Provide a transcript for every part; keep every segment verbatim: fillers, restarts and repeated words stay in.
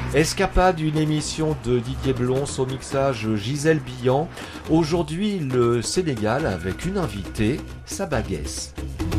Escapade, une émission de Didier Blons au mixage Gisèle Billan. Aujourd'hui, le Sénégal avec une invitée, Saba Guès.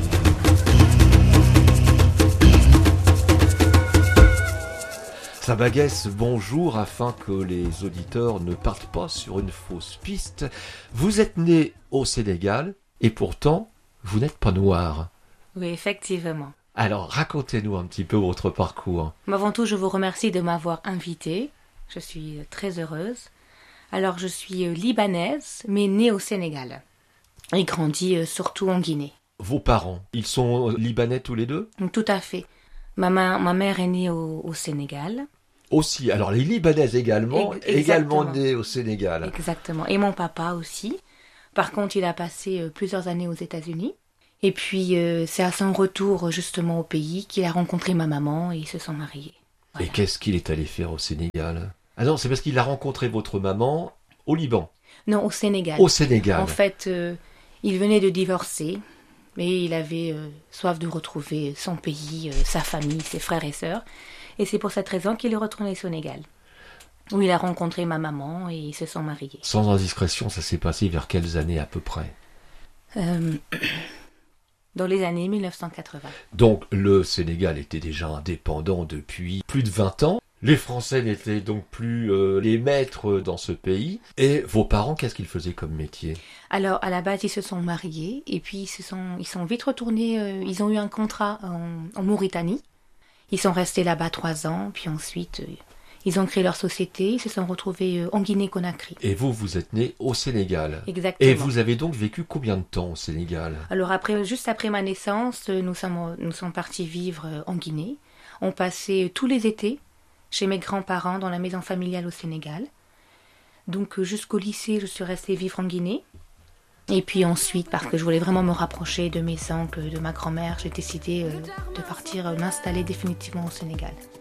Saba Guès, bonjour, afin que les auditeurs ne partent pas sur une fausse piste. Vous êtes né au Sénégal et pourtant, vous n'êtes pas noir. Oui, effectivement. Alors, racontez-nous un petit peu votre parcours. Avant tout, je vous remercie de m'avoir invitée. Je suis très heureuse. Alors, je suis libanaise, mais née au Sénégal. Et grandie surtout en Guinée. Vos parents, ils sont libanais tous les deux ? Tout à fait. Ma, ma, ma mère est née au, au Sénégal. Aussi, alors les Libanaises également, Ex- également nées au Sénégal. Exactement. Et mon papa aussi. Par contre, il a passé plusieurs années aux États-Unis. Et puis, euh, c'est à son retour justement au pays qu'il a rencontré ma maman et ils se sont mariés. Voilà. Et qu'est-ce qu'il est allé faire au Sénégal ? Ah non, c'est parce qu'il a rencontré votre maman au Liban. Non, au Sénégal. Au Sénégal. En fait, euh, il venait de divorcer et il avait euh, soif de retrouver son pays, euh, sa famille, ses frères et sœurs. Et c'est pour cette raison qu'il est retourné au Sénégal, où il a rencontré ma maman et ils se sont mariés. Sans indiscrétion, ça s'est passé vers quelles années à peu près ? euh... Dans les années mille neuf cent quatre-vingts. Donc le Sénégal était déjà indépendant depuis plus de vingt ans. Les Français n'étaient donc plus euh, les maîtres dans ce pays. Et vos parents, qu'est-ce qu'ils faisaient comme métier ? Alors à la base, ils se sont mariés et puis ils se sont, ils sont vite retournés. Euh, ils ont eu un contrat en, en Mauritanie. Ils sont restés là-bas trois ans, puis ensuite euh, ils ont créé leur société. Ils se sont retrouvés euh, en Guinée-Conakry. Et vous, vous êtes né au Sénégal. Exactement. Et vous avez donc vécu combien de temps au Sénégal ? Alors après, juste après ma naissance, nous sommes, nous sommes partis vivre en Guinée. On passait tous les étés chez mes grands-parents dans la maison familiale au Sénégal. Donc jusqu'au lycée, je suis restée vivre en Guinée. Et puis ensuite, parce que je voulais vraiment me rapprocher de mes oncles, de ma grand-mère, j'ai décidé de partir m'installer définitivement au Sénégal.